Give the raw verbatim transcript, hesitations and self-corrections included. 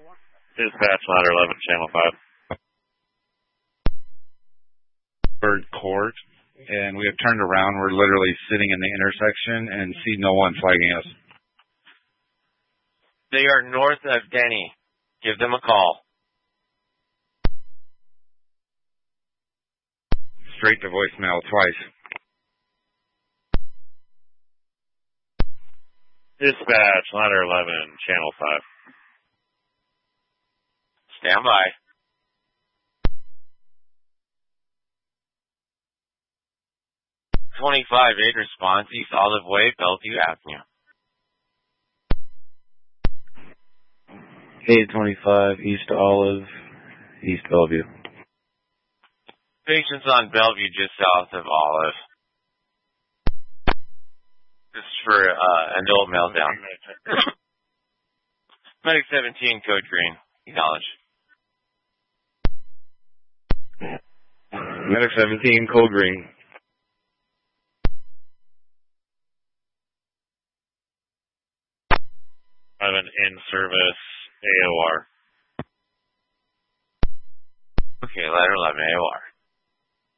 Dispatch, ladder eleven, channel five. Bird Court, and we have turned around. We're literally sitting in the intersection and see no one flagging us. They are north of Denny. Give them a call. Straight to voicemail twice. Dispatch, ladder eleven, channel five. Stand by. twenty-five, eight response, East Olive Way, Bellevue Avenue. eight twenty-five, East Olive, East Bellevue. Patients on Bellevue just south of Olive. This is for uh, an old meltdown. Medic seventeen, code green. Acknowledge. Medic seventeen, code green. I have an in-service A O R. Okay, ladder eleven, A O R.